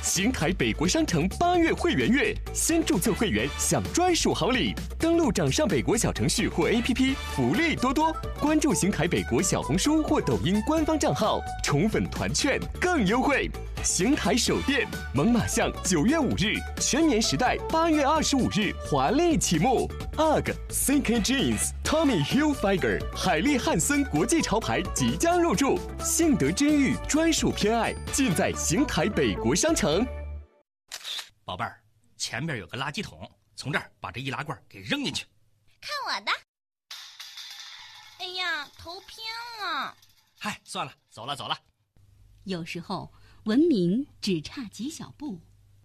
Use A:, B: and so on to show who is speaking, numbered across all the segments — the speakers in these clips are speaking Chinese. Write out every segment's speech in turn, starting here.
A: 邢台北国商城8月会员月，先注册会员享专属好礼。登录掌上北国小程序或 APP， 福利多多。关注邢台北国小红书或抖音官方账号，宠粉团券更优惠。邢台首店猛犸象9月5日，全棉时代8月25日华丽启幕。UGG、CK Jeans、Tommy Hilfiger、海利汉森国际潮牌即将入驻，幸得之遇专属偏爱，尽在邢台北国商城。
B: 宝贝儿，前面有个垃圾桶，从这儿把这易拉罐给扔进去。
C: 看我的！哎呀，头偏了。
B: 嗨，算了，走了。
D: 有时候文明只差几小步。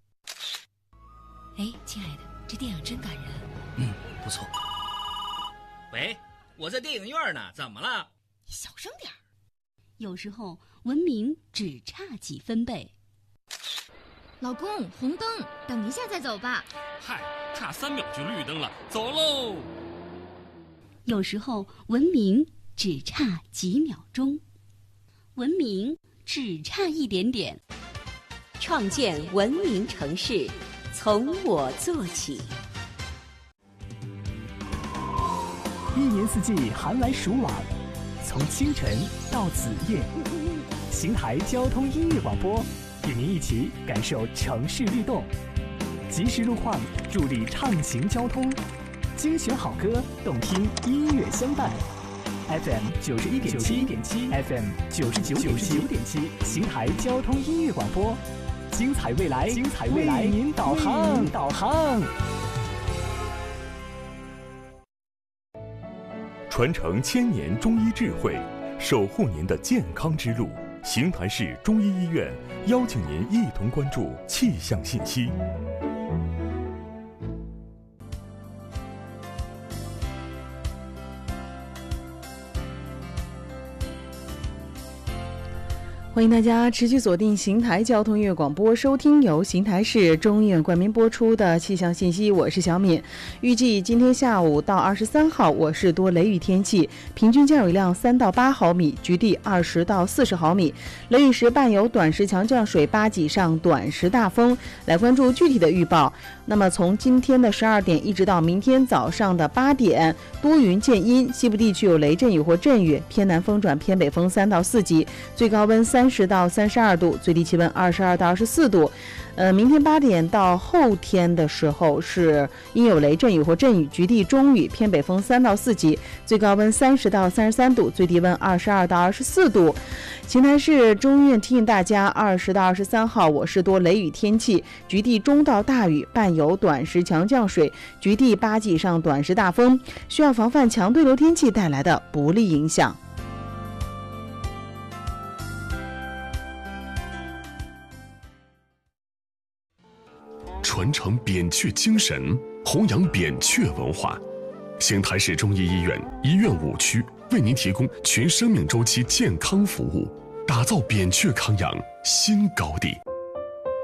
E: 哎，亲爱的，这电影真感人。
B: 不错。喂，我在电影院呢，怎么了？
E: 你小声点儿。
D: 有时候文明只差几分贝。
F: 老公，红灯，等一下再走吧。
G: 嗨，差3秒就绿灯了，走喽。
D: 有时候文明只差几秒钟，文明只差一点点。
H: 创建文明城市，从我做起。
I: 一年四季寒来暑往，从清晨到子夜，邢台交通音乐广播与您一起感受城市律动，及时路况助力畅行交通，精选好歌，动听音乐相伴。FM 91.7 FM 99.7，邢台交通音乐广播，精彩未来，为您导航。
A: 传承1000年中医智慧，守护您的健康之路。邢台市中医医院邀请您一同关注气象信息。
J: 欢迎大家持续锁定邢台交通音乐广播，收听由邢台市中医院冠名播出的气象信息。我是小敏。预计今天下午到23号，我市多雷雨天气，平均降雨量3到8毫米，局地20到40毫米。雷雨时伴有短时强降水8级以上短时大风。来关注具体的预报。那么从今天的12点一直到明天早上的8点，多云见阴，西部地区有雷阵雨或阵雨，偏南风转偏北风3到4级，最高温30到32度，最低气温22到24度。明天8点到后天的时候是阴有雷阵雨或阵雨，局地中雨，偏北风3到4级，最高温30到33度，最低温22到24度。邢台市中医院提醒大家，20到23号我市多雷雨天气，局地中到大雨，伴有短时强降水，局地8级以上短时大风，需要防范强对流天气带来的不利影响。
A: 传承扁鹊精神，弘扬扁鹊文化。邢台市中医医院医院5区为您提供全生命周期健康服务，打造扁鹊康养新高地。